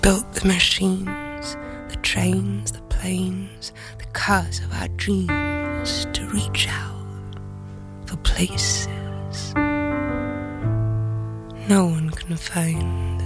built the machines, the trains, the planes, the cars of our dreams to reach out for places no one can find.